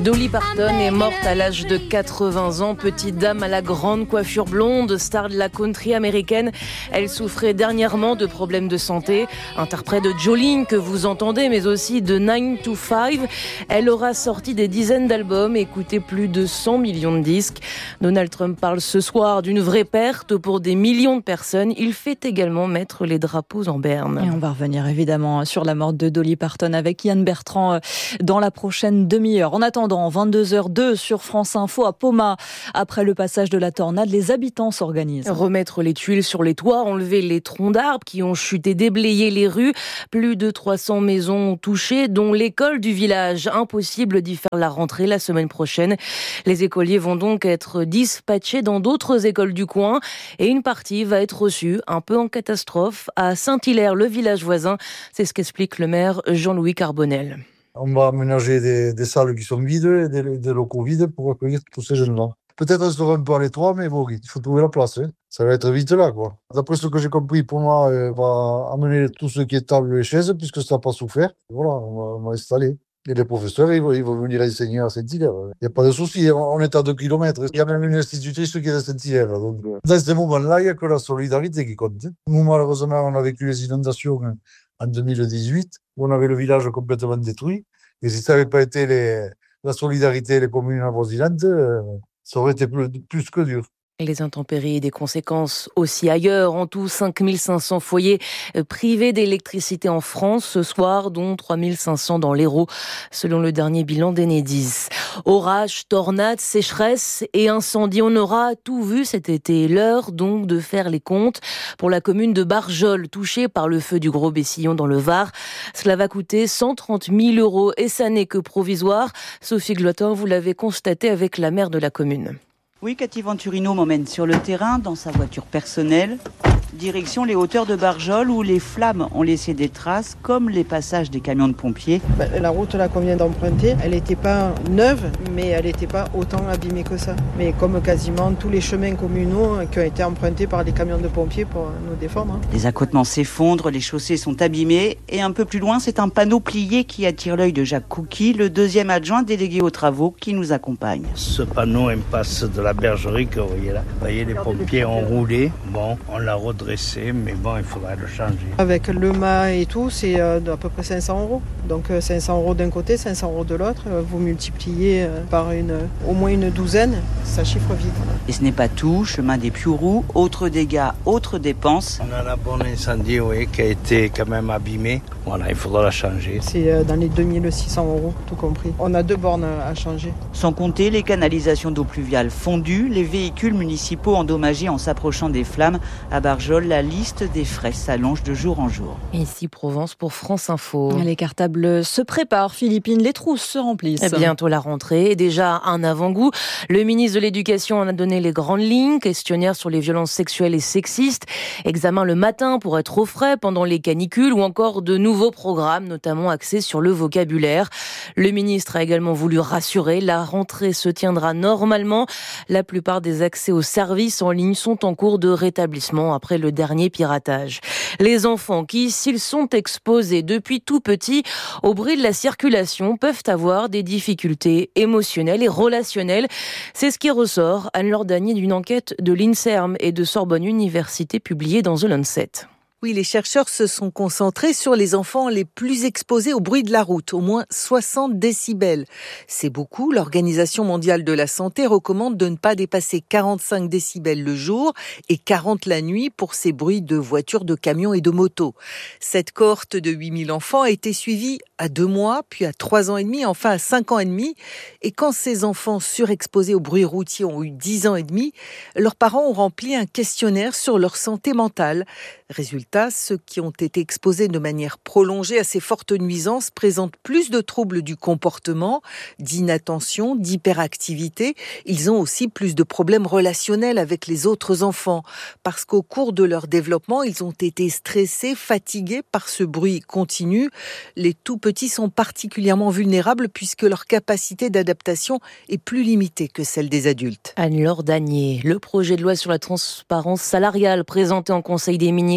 Dolly Parton est morte à l'âge de 80 ans. Petite dame à la grande coiffure blonde, star de la country américaine. Elle souffrait dernièrement de problèmes de santé. Interprète de Jolene que vous entendez, mais aussi de 9 to 5. Elle aura sorti des dizaines d'albums et coûté plus de 100 millions de disques. Donald Trump parle ce soir d'une vraie perte pour des millions de personnes. Il fait également mettre les drapeaux en berne. Et on va revenir évidemment sur la mort de Dolly Parton avec Yann Bertrand dans la prochaine demi-heure. En attendant, 22h02 sur France Info à Poma. Après le passage de la tornade, les habitants s'organisent. Remettre les tuiles sur les toits, enlever les troncs d'arbres qui ont chuté, déblayer les rues. Plus de 300 maisons touchées, dont l'école du village. Impossible d'y faire la rentrée la semaine prochaine. Les écoliers vont donc être dispatchés dans d'autres écoles du coin. Et une partie va être reçue, un peu en catastrophe, à Saint-Hilaire, le village voisin. C'est ce qu'explique le maire Jean-Louis Carbonel. On va aménager des salles qui sont vides et des locaux vides pour accueillir tous ces jeunes-là. Peut-être restera un peu à l'étroit, mais bon, il faut trouver la place. Ça va être vite là, quoi. D'après ce que j'ai compris, pour moi, on va amener tout ce qui est table et chaises, puisque ça n'a pas souffert. Voilà, on va installer. Et les professeurs, ils vont venir enseigner à Saint-Hilaire. Il n'y a pas de souci, on est à 2 kilomètres. Il y a même une institutrice qui est à Saint-Hilaire. Donc, dans ces moments-là, il n'y a que la solidarité qui compte. Nous, malheureusement, on a vécu les inondations en 2018, où on avait le village complètement détruit. Et si ça n'avait pas été la solidarité et les communes avoisinantes, ça aurait été plus que dur. Les intempéries et des conséquences aussi ailleurs. En tout, 5500 foyers privés d'électricité en France ce soir, dont 3500 dans l'Hérault, selon le dernier bilan d'Enedis. Orages, tornades, sécheresse et incendies. On aura tout vu cet été. L'heure donc de faire les comptes pour la commune de Barjol, touchée par le feu du Gros Bessillon dans le Var. Cela va coûter 130 000 € et ça n'est que provisoire. Sophie Glotin, vous l'avez constaté avec la maire de la commune. Oui, Cathy Venturino m'emmène sur le terrain dans sa voiture personnelle. Direction les hauteurs de Barjol où les flammes ont laissé des traces comme les passages des camions de pompiers. La route là qu'on vient d'emprunter, elle n'était pas neuve, mais elle n'était pas autant abîmée que ça. Mais comme quasiment tous les chemins communaux qui ont été empruntés par les camions de pompiers pour nous défendre. Les accotements s'effondrent, les chaussées sont abîmées et un peu plus loin, c'est un panneau plié qui attire l'œil de Jacques Couqui, le deuxième adjoint délégué aux travaux qui nous accompagne. Ce panneau impasse de la bergerie que vous voyez là. Vous voyez, les pompiers ont roulé. Bon, on l'a redressé, mais bon, il faudrait le changer. Avec le mât et tout, c'est à peu près 500 €. Donc 500 € d'un côté, 500 € de l'autre. Vous multipliez par au moins une douzaine, ça chiffre vite. Et ce n'est pas tout, chemin des Piourous, autres dégâts, autres dépenses. On a un bon incendie, oui, qui a été quand même abîmé. Voilà, il faudra la changer. C'est dans les 2600 €, tout compris. On a 2 bornes à changer. Sans compter les canalisations d'eau pluviale fondues, les véhicules municipaux endommagés en s'approchant des flammes. À Barjol, la liste des frais s'allonge de jour en jour. Ici Provence pour France Info. Les cartables se préparent, Philippine, les trousses se remplissent. Bientôt la rentrée, et déjà un avant-goût. Le ministre de l'Éducation en a donné les grandes lignes, questionnaire sur les violences sexuelles et sexistes, examen le matin pour être au frais pendant les canicules ou encore de nouveaux programmes, notamment axés sur le vocabulaire. Le ministre a également voulu rassurer, la rentrée se tiendra normalement. La plupart des accès aux services en ligne sont en cours de rétablissement après le dernier piratage. Les enfants qui, s'ils sont exposés depuis tout petit au bruit de la circulation, peuvent avoir des difficultés émotionnelles et relationnelles. C'est ce qui ressort, Anne-Laure Danier, d'une enquête de l'INSERM et de Sorbonne Université publiée dans The Lancet. Oui, les chercheurs se sont concentrés sur les enfants les plus exposés au bruit de la route, au moins 60 décibels. C'est beaucoup. L'Organisation mondiale de la santé recommande de ne pas dépasser 45 décibels le jour et 40 la nuit pour ces bruits de voitures, de camions et de motos. Cette cohorte de 8000 enfants a été suivie à 2 mois, puis à 3 ans et demi, enfin à 5 ans et demi. Et quand ces enfants surexposés au bruit routier ont eu 10 ans et demi, leurs parents ont rempli un questionnaire sur leur santé mentale. Résultat, ceux qui ont été exposés de manière prolongée à ces fortes nuisances présentent plus de troubles du comportement, d'inattention, d'hyperactivité. Ils ont aussi plus de problèmes relationnels avec les autres enfants, parce qu'au cours de leur développement, ils ont été stressés, fatigués par ce bruit continu. Les tout-petits sont particulièrement vulnérables puisque leur capacité d'adaptation est plus limitée que celle des adultes. Anne-Laure Danier, le projet de loi sur la transparence salariale présenté en Conseil des ministres le 9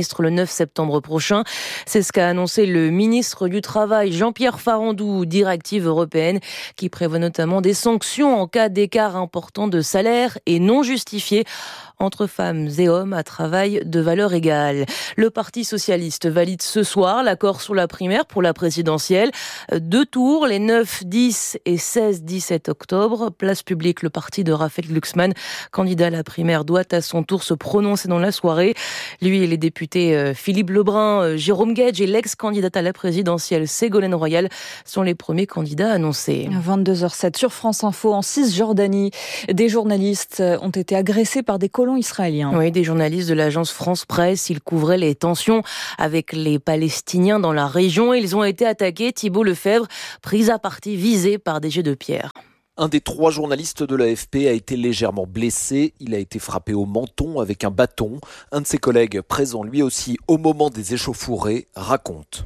9 septembre prochain. C'est ce qu'a annoncé le ministre du Travail, Jean-Pierre Farandou, directive européenne, qui prévoit notamment des sanctions en cas d'écart important de salaire et non justifié entre femmes et hommes à travail de valeur égale. Le Parti socialiste valide ce soir l'accord sur la primaire pour la présidentielle. 2 tours, les 9, 10 et 16, 17 octobre. Place publique, le parti de Raphaël Glucksmann, candidat à la primaire, doit à son tour se prononcer dans la soirée. Lui et les députés Philippe Lebrun, Jérôme Guedj et l'ex-candidate à la présidentielle Ségolène Royal sont les premiers candidats annoncés. 22h07 sur France Info, en Cisjordanie, des journalistes ont été agressés par des colons israéliens. Oui, des journalistes de l'agence France Presse. Ils couvraient les tensions avec les Palestiniens dans la région. Ils ont été attaqués. Thibault Lefebvre, pris à partie, visé par des jets de pierre. Un des 3 journalistes de l'AFP a été légèrement blessé. Il a été frappé au menton avec un bâton. Un de ses collègues, présent lui aussi au moment des échauffourées, raconte.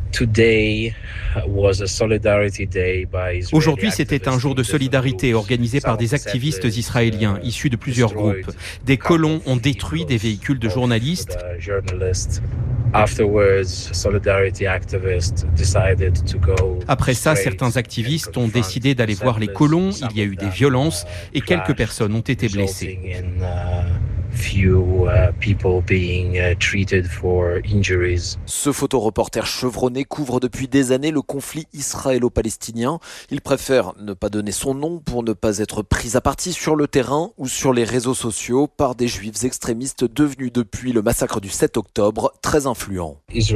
Aujourd'hui, c'était un jour de solidarité organisé par des activistes israéliens issus de plusieurs groupes. Des colons ont détruit des véhicules de journalistes. Après ça, certains activistes ont décidé d'aller voir les colons. Il y a eu des violences et quelques personnes ont été blessées. Ce photoreporter chevronné couvre depuis des années le conflit israélo-palestinien. Il préfère ne pas donner son nom pour ne pas être pris à partie sur le terrain ou sur les réseaux sociaux par des juifs extrémistes devenus depuis le massacre du 7 octobre très influents.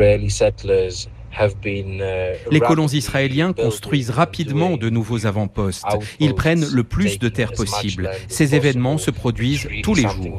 Les colons israéliens construisent rapidement de nouveaux avant-postes. Ils prennent le plus de terre possible. Ces événements se produisent tous les jours.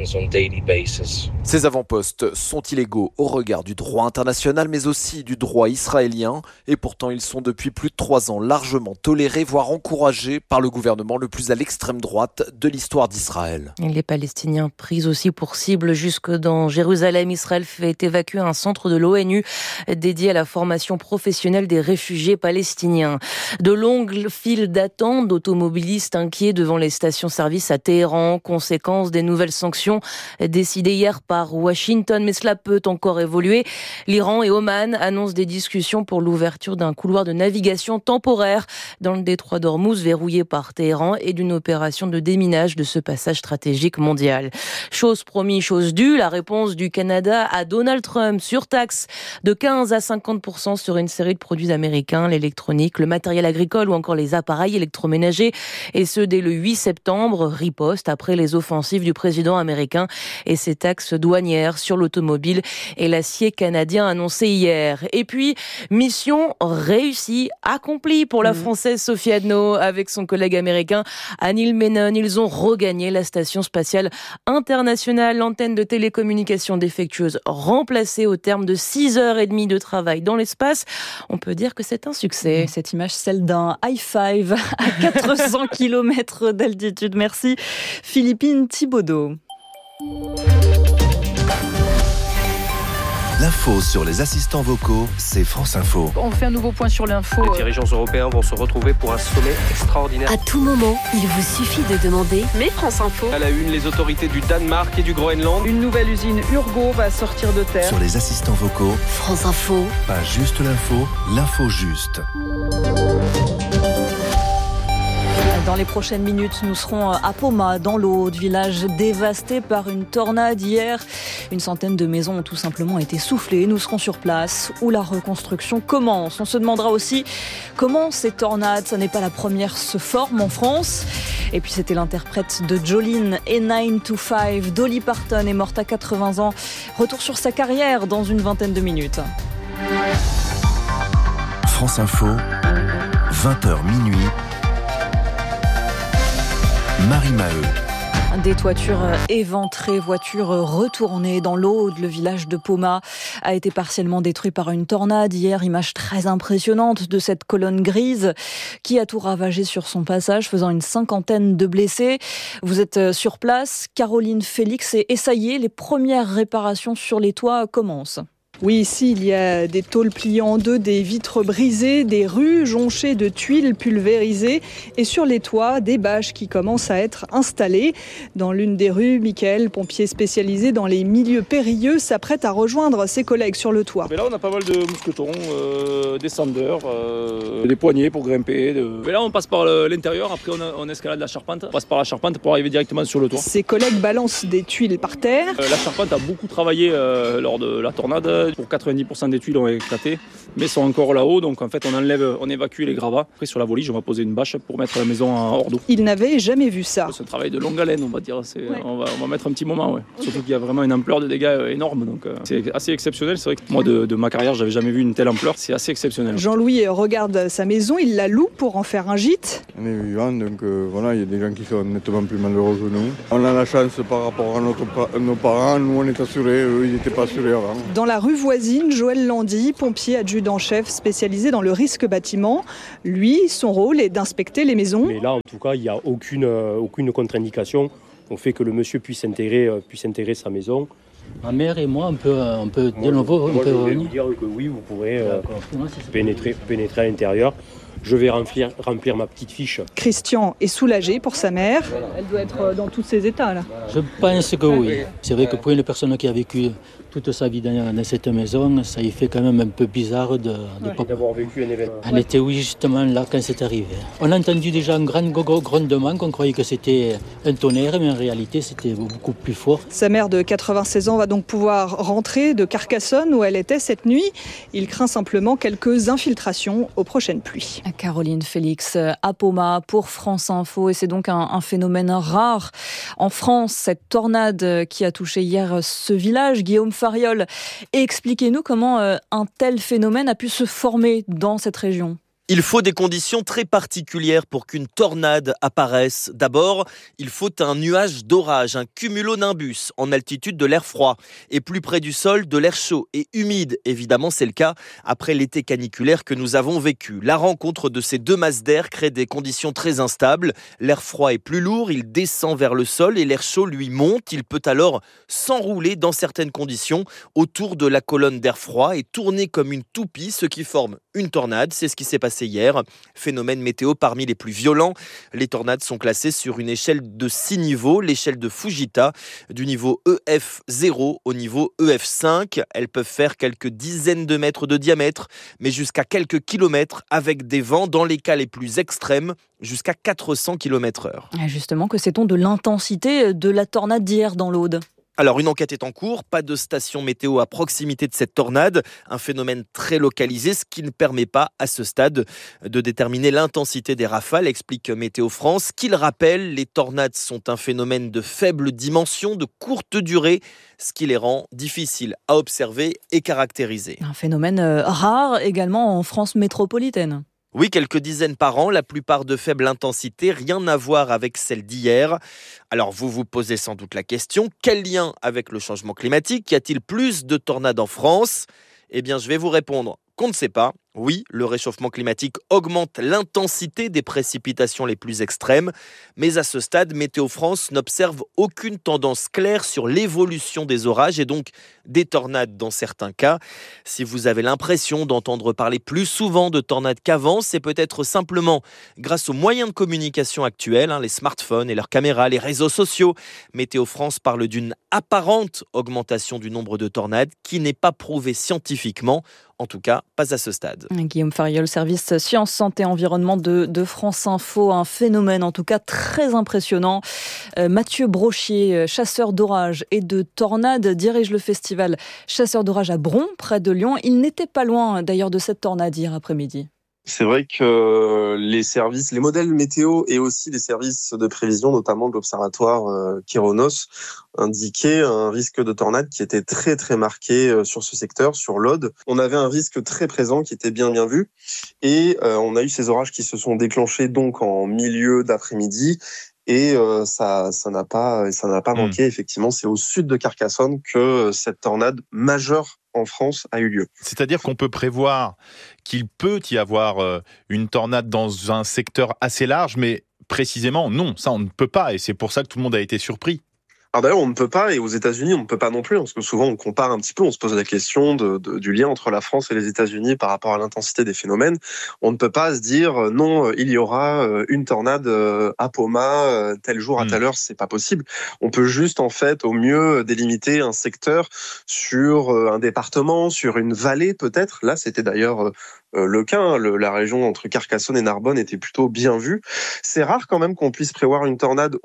Ces avant-postes sont illégaux au regard du droit international, mais aussi du droit israélien. Et pourtant, ils sont depuis plus de 3 ans largement tolérés, voire encouragés par le gouvernement le plus à l'extrême droite de l'histoire d'Israël. Les Palestiniens pris aussi pour cible jusque dans Jérusalem. Israël fait évacuer un centre de l'ONU dédié à la formation professionnelle des réfugiés palestiniens. De longues files d'attente d'automobilistes inquiets devant les stations-service à Téhéran, conséquence des nouvelles sanctions décidées hier par Washington, mais cela peut encore évoluer. L'Iran et Oman annoncent des discussions pour l'ouverture d'un couloir de navigation temporaire dans le détroit d'Ormuz verrouillé par Téhéran et d'une opération de déminage de ce passage stratégique mondial. Chose promise, chose due, la réponse du Canada à Donald Trump sur taxe de 15 à 50% sur une série de produits américains, l'électronique, le matériel agricole ou encore les appareils électroménagers, et ce dès le 8 septembre, riposte après les offensives du président américain et ses taxes douanières sur l'automobile et l'acier canadien annoncé hier. Et puis, mission réussie, accomplie pour la Française Sophie Adno avec son collègue américain Anil Menon. Ils ont regagné la station spatiale internationale, l'antenne de télécommunication défectueuse remplacée au terme de 6h30 de travail dans l'espace. On peut dire que c'est un succès. Cette image, celle d'un high five à 400 km d'altitude. Merci Philippine Thibaudot. L'info sur les assistants vocaux, c'est France Info. On fait un nouveau point sur l'info. Les dirigeants européens vont se retrouver pour un sommet extraordinaire. À tout moment, il vous suffit de demander « Mais France Info ». À la une, les autorités du Danemark et du Groenland. Une nouvelle usine Urgo va sortir de terre. Sur les assistants vocaux, France Info. Pas juste l'info, l'info juste. Dans les prochaines minutes, nous serons à Poma, dans l'Aude, village dévasté par une tornade hier. Une centaine de maisons ont tout simplement été soufflées. Nous serons sur place où la reconstruction commence. On se demandera aussi comment ces tornades, ça n'est pas la première, se forment en France. Et puis c'était l'interprète de Jolene et 9 to 5. Dolly Parton est morte à 80 ans. Retour sur sa carrière dans une vingtaine de minutes. France Info, 20h minuit. Marie Maheu. Des toitures éventrées, voitures retournées dans l'Aude. Le village de Poma a été partiellement détruit par une tornade. Hier, image très impressionnante de cette colonne grise qui a tout ravagé sur son passage, faisant une 50aine de blessés. Vous êtes sur place, Caroline Félix, et ça y est, les premières réparations sur les toits commencent. Oui, ici, il y a des tôles pliées en deux, des vitres brisées, des rues jonchées de tuiles pulvérisées et sur les toits, des bâches qui commencent à être installées. Dans l'une des rues, Michael, pompier spécialisé dans les milieux périlleux, s'apprête à rejoindre ses collègues sur le toit. Mais là, on a pas mal de mousquetons, des sanders, des poignées pour grimper. Mais là, on passe par l'intérieur, après on escalade la charpente. On passe par la charpente pour arriver directement sur le toit. Ses collègues balancent des tuiles par terre. La charpente a beaucoup travaillé lors de la tornade. Pour 90% des tuiles ont éclaté, mais sont encore là-haut. Donc en fait, on évacue les gravats. Après, sur la volige, on va poser une bâche pour mettre la maison hors d'eau. Il n'avait jamais vu ça. C'est un travail de longue haleine, on va dire. On va mettre un petit moment. Ouais. Surtout qu'il y a vraiment une ampleur de dégâts énorme. Donc c'est assez exceptionnel. C'est vrai que moi, de ma carrière, j'avais jamais vu une telle ampleur. C'est assez exceptionnel. Jean-Louis regarde sa maison. Il la loue pour en faire un gîte. On est vivant, donc voilà, il y a des gens qui sont nettement plus malheureux que nous. On a la chance par rapport à nos parents. Nous, on est assurés. Eux, ils n'étaient pas assurés avant. Dans la rue voisine, Joël Landy, pompier adjudant-chef spécialisé dans le risque bâtiment. Lui, son rôle est d'inspecter les maisons. Mais là, en tout cas, il n'y a aucune contre-indication au fait que le monsieur puisse intégrer sa maison. Ma mère et moi, on peut de nouveau... Je vais vous dire que oui, vous pourrez pénétrer à l'intérieur. Je vais remplir ma petite fiche. Christian est soulagé pour sa mère. Elle doit être dans tous ses états, là. Je pense que oui. C'est vrai que pour une personne qui a vécu toute sa vie dans cette maison, ça y fait quand même un peu bizarre d'avoir vécu un événement. Elle était justement là quand c'est arrivé. On a entendu déjà un grand grondement, qu'on croyait que c'était un tonnerre, mais en réalité c'était beaucoup plus fort. Sa mère de 96 ans va donc pouvoir rentrer de Carcassonne où elle était cette nuit. Il craint simplement quelques infiltrations aux prochaines pluies. Caroline Félix à Poma pour France Info, et c'est donc un phénomène rare en France, cette tornade qui a touché hier ce village. Guillaume Fariol, expliquez-nous comment un tel phénomène a pu se former dans cette région. Il faut des conditions très particulières pour qu'une tornade apparaisse. D'abord, il faut un nuage d'orage, un cumulonimbus en altitude de l'air froid et plus près du sol de l'air chaud et humide. Évidemment, c'est le cas après l'été caniculaire que nous avons vécu. La rencontre de ces deux masses d'air crée des conditions très instables. L'air froid est plus lourd, il descend vers le sol et l'air chaud lui monte. Il peut alors s'enrouler dans certaines conditions autour de la colonne d'air froid et tourner comme une toupie, ce qui forme une tornade. C'est ce qui s'est passé hier. Phénomène météo parmi les plus violents. Les tornades sont classées sur une échelle de 6 niveaux, l'échelle de Fujita, du niveau EF0 au niveau EF5. Elles peuvent faire quelques dizaines de mètres de diamètre, mais jusqu'à quelques kilomètres, avec des vents dans les cas les plus extrêmes, jusqu'à 400 km/h. Justement, que sait-on de l'intensité de la tornade d'hier dans l'Aude ? Alors, une enquête est en cours, pas de station météo à proximité de cette tornade, un phénomène très localisé, ce qui ne permet pas à ce stade de déterminer l'intensité des rafales, explique Météo France. Qu'il rappelle, les tornades sont un phénomène de faible dimension, de courte durée, ce qui les rend difficiles à observer et caractériser. Un phénomène rare également en France métropolitaine. Oui, quelques dizaines par an, la plupart de faible intensité, rien à voir avec celle d'hier. Alors vous vous posez sans doute la question, quel lien avec le changement climatique ? Y a-t-il plus de tornades en France ? Eh bien, je vais vous répondre qu'on ne sait pas. Oui, le réchauffement climatique augmente l'intensité des précipitations les plus extrêmes, mais à ce stade, Météo France n'observe aucune tendance claire sur l'évolution des orages et donc des tornades dans certains cas. Si vous avez l'impression d'entendre parler plus souvent de tornades qu'avant, c'est peut-être simplement grâce aux moyens de communication actuels, les smartphones et leurs caméras, les réseaux sociaux. Météo France parle d'une apparente augmentation du nombre de tornades qui n'est pas prouvée scientifiquement, en tout cas pas à ce stade. Guillaume Fariol, service Sciences, Santé, Environnement de France Info. Un phénomène en tout cas très impressionnant. Mathieu Brochier, chasseur d'orage et de tornades, dirige le festival Chasseurs d'orage à Bron, près de Lyon. Il n'était pas loin d'ailleurs de cette tornade hier après-midi. C'est vrai que les modèles météo et aussi les services de prévision, notamment de l'observatoire Kéronos, indiquaient un risque de tornade qui était très très marqué sur ce secteur, sur l'Aude. On avait un risque très présent qui était bien vu, et on a eu ces orages qui se sont déclenchés donc en milieu d'après-midi. Et ça n'a pas manqué, effectivement. C'est au sud de Carcassonne que cette tornade majeure en France a eu lieu. C'est-à-dire qu'on peut prévoir qu'il peut y avoir une tornade dans un secteur assez large, mais précisément, non, ça on ne peut pas. Et c'est pour ça que tout le monde a été surpris. Alors d'ailleurs, on ne peut pas, et aux États-Unis, on ne peut pas non plus, parce que souvent on compare un petit peu, on se pose la question du lien entre la France et les États-Unis par rapport à l'intensité des phénomènes. On ne peut pas se dire non, il y aura une tornade à Poma tel jour à telle heure, c'est pas possible. On peut juste en fait au mieux délimiter un secteur sur un département, sur une vallée peut-être. Là, c'était d'ailleurs le cas. La région entre Carcassonne et Narbonne était plutôt bien vue. C'est rare quand même qu'on puisse prévoir une tornade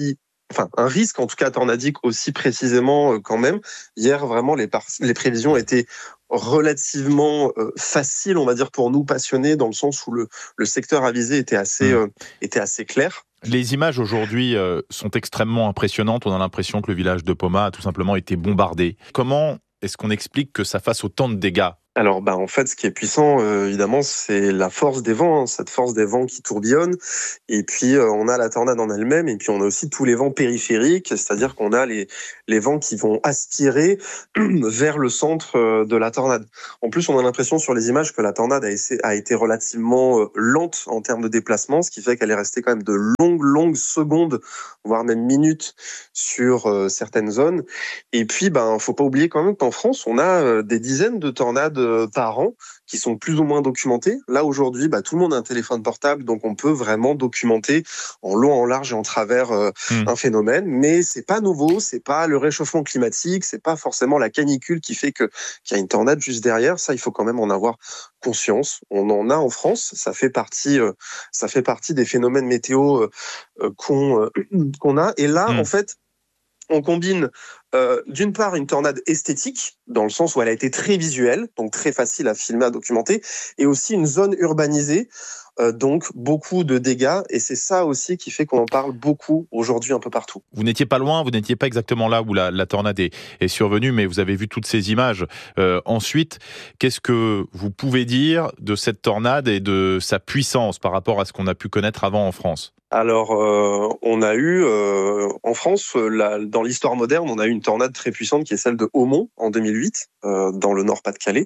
un risque en tout cas tornadique aussi précisément quand même. Hier, vraiment, les prévisions étaient relativement faciles, on va dire, pour nous passionnés, dans le sens où le secteur avisé était assez clair. Les images aujourd'hui sont extrêmement impressionnantes. On a l'impression que le village de Poma a tout simplement été bombardé. Comment est-ce qu'on explique que ça fasse autant de dégâts ? Alors, en fait, ce qui est puissant, évidemment, c'est la force des vents, cette force des vents qui tourbillonnent. Et puis, on a la tornade en elle-même, et puis on a aussi tous les vents périphériques, c'est-à-dire qu'on a les vents qui vont aspirer vers le centre de la tornade. En plus, on a l'impression sur les images que la tornade a été relativement lente en termes de déplacement, ce qui fait qu'elle est restée quand même de longues secondes, voire même minutes sur certaines zones. Et puis, faut pas oublier quand même qu'en France, on a des dizaines de tornades par an qui sont plus ou moins documentées. Là, aujourd'hui, tout le monde a un téléphone portable, donc on peut vraiment documenter en long, en large et en travers un phénomène. Mais c'est pas nouveau, c'est pas le réchauffement climatique, c'est pas forcément la canicule qui fait qu'il y a une tornade juste derrière. Ça, il faut quand même en avoir conscience. On en a en France, ça fait partie des phénomènes météo qu'on a. Et là, en fait, on combine d'une part une tornade esthétique, dans le sens où elle a été très visuelle, donc très facile à filmer, à documenter, et aussi une zone urbanisée, donc beaucoup de dégâts, et c'est ça aussi qui fait qu'on en parle beaucoup aujourd'hui un peu partout. Vous n'étiez pas loin, vous n'étiez pas exactement là où la tornade est survenue, mais vous avez vu toutes ces images. Ensuite, qu'est-ce que vous pouvez dire de cette tornade et de sa puissance par rapport à ce qu'on a pu connaître avant en France ? Alors, on a eu en France, dans l'histoire moderne, on a eu une tornade très puissante qui est celle de Haumont en 2008, dans le Nord-Pas-de-Calais.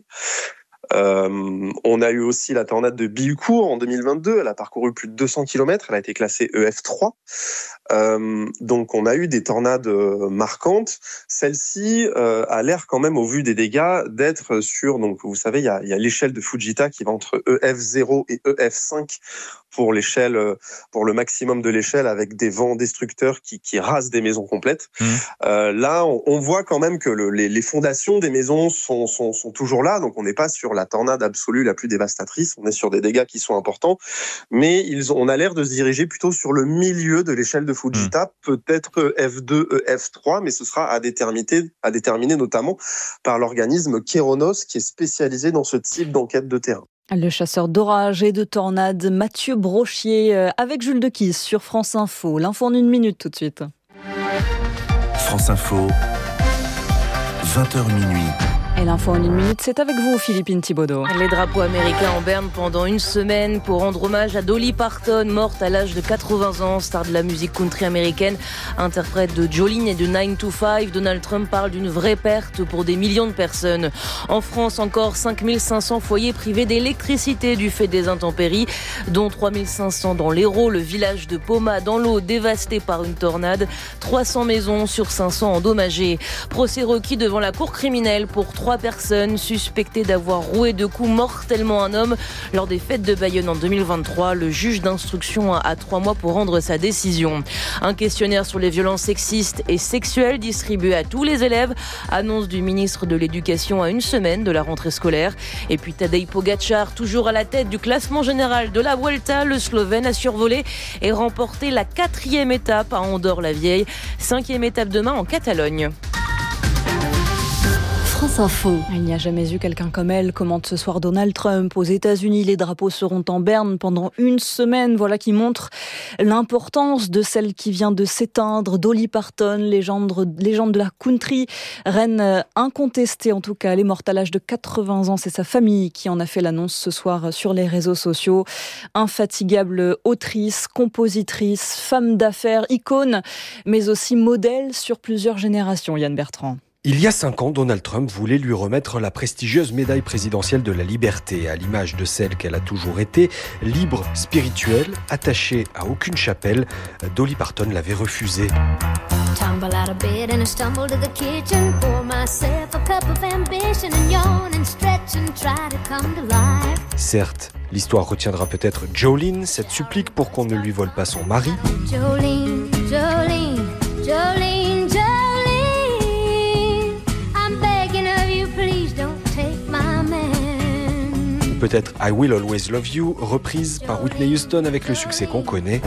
On a eu aussi la tornade de Bihucourt en 2022. Elle a parcouru plus de 200 km. Elle a été classée EF3. Donc, on a eu des tornades marquantes. Celle-ci a l'air quand même, au vu des dégâts, d'être sur... Donc, vous savez, il y a l'échelle de Fujita qui va entre EF0 et EF5 pour le maximum de l'échelle, avec des vents destructeurs qui rasent des maisons complètes. Là, on voit quand même que les fondations des maisons sont toujours là. Donc, on n'est pas sur la tornade absolue la plus dévastatrice. On est sur des dégâts qui sont importants. Mais on a l'air de se diriger plutôt sur le milieu de l'échelle de Fujita, peut-être F2, F3, mais ce sera à déterminer notamment par l'organisme Kéronos, qui est spécialisé dans ce type d'enquête de terrain. Le chasseur d'orage et de tornades, Mathieu Brochier, avec Jules Dequisse sur France Info. L'info en 1 minute tout de suite. France Info, 20h minuit. Et l'info en 1 minute, c'est avec vous, Philippine Thibaudot. Les drapeaux américains en berne pendant une semaine pour rendre hommage à Dolly Parton, morte à l'âge de 80 ans, star de la musique country américaine, interprète de Jolene et de 9 to 5. Donald Trump parle d'une vraie perte pour des millions de personnes. En France, encore 5500 foyers privés d'électricité du fait des intempéries, dont 3500 dans l'Hérault, le village de Poma dans l'eau dévasté par une tornade, 300 maisons sur 500 endommagées. Procès requis devant la cour criminelle pour 3 personnes suspectées d'avoir roué de coups mortellement un homme lors des fêtes de Bayonne en 2023. Le juge d'instruction a 3 mois pour rendre sa décision. Un questionnaire sur les violences sexistes et sexuelles distribué à tous les élèves. Annonce du ministre de l'Éducation à 1 semaine de la rentrée scolaire. Et puis Tadej Pogačar, toujours à la tête du classement général de la Vuelta. Le Slovène a survolé et remporté la 4e étape à Andorre-la-Vieille. 5e étape demain en Catalogne. France Info. Il n'y a jamais eu quelqu'un comme elle, commente ce soir Donald Trump. Aux États-Unis, les drapeaux seront en berne pendant 1 semaine. Voilà qui montre l'importance de celle qui vient de s'éteindre. Dolly Parton, légende de la country, reine incontestée en tout cas. Elle est morte à l'âge de 80 ans. C'est sa famille qui en a fait l'annonce ce soir sur les réseaux sociaux. Infatigable autrice, compositrice, femme d'affaires, icône, mais aussi modèle sur plusieurs générations. Yann Bertrand. Il y a 5 ans, Donald Trump voulait lui remettre la prestigieuse médaille présidentielle de la liberté, à l'image de celle qu'elle a toujours été, libre, spirituelle, attachée à aucune chapelle. Dolly Parton l'avait refusée. Tumble out of bed and I stumble to the kitchen, pour myself a cup of ambition and yawn and stretch and try to come to life. Certes, l'histoire retiendra peut-être Jolene, cette supplique pour qu'on ne lui vole pas son mari. Jolene, Jolene, Jolene, Jolene, I'm begging of you, please don't take my man. Ou peut-être I Will Always Love You, reprise par Whitney Houston avec le succès qu'on connaît.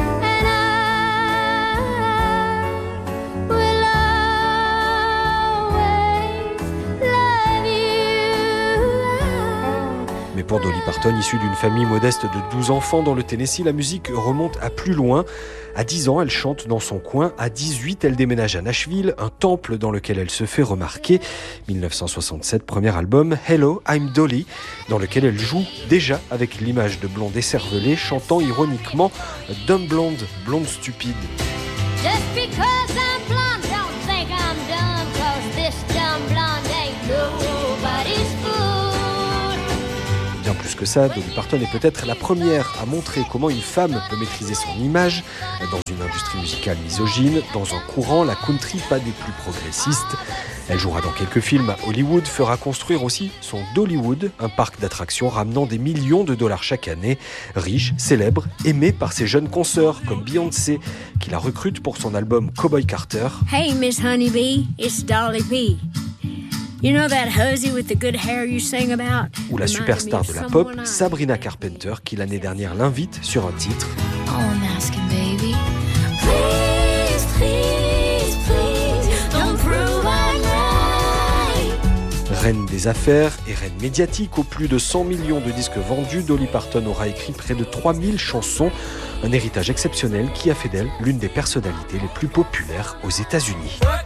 Mais pour Dolly Parton, issue d'une famille modeste de 12 enfants dans le Tennessee, la musique remonte à plus loin. À 10 ans, elle chante dans son coin. À 18, elle déménage à Nashville, un temple dans lequel elle se fait remarquer. 1967, premier album, Hello, I'm Dolly, dans lequel elle joue déjà avec l'image de blonde écervelée, chantant ironiquement « Dumb blonde, blonde stupide ». Just because I'm blonde, don't think I'm dumb, 'cause this dumb blonde ain't nobody's fool. Bien plus que ça, Dolly Parton est peut-être la première à montrer comment une femme peut maîtriser son image dans une industrie musicale misogyne, dans un courant, la country, pas des plus progressistes. Elle jouera dans quelques films à Hollywood, fera construire aussi son Dollywood, un parc d'attractions ramenant des millions de dollars chaque année. Riche, célèbre, aimée par ses jeunes consoeurs comme Beyoncé, qui la recrute pour son album Cowboy Carter. Hey Miss Honeybee, it's Dolly P. You know that hussy with the good hair you sing about? Ou la superstar de la pop, Sabrina Carpenter, qui l'année dernière l'invite sur un titre. Oh, I'm asking, baby. Please, please, please, don't prove I'm right. Reine des affaires et reine médiatique, aux plus de 100 millions de disques vendus, Dolly Parton aura écrit près de 3000 chansons. Un héritage exceptionnel qui a fait d'elle l'une des personnalités les plus populaires aux États-Unis.